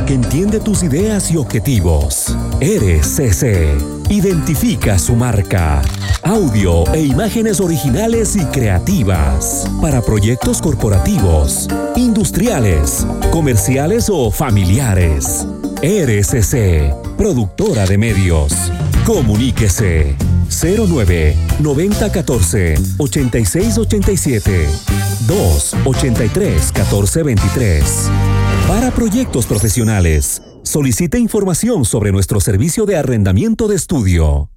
que entiende tus ideas y objetivos. RCC. Identifica su marca. Audio e imágenes originales y creativas para proyectos corporativos, industriales, comerciales o familiares. RCC, productora de medios. Comuníquese 09 90 14 86 87 2 83 14 23. Para proyectos profesionales, solicite información sobre nuestro servicio de arrendamiento de estudio.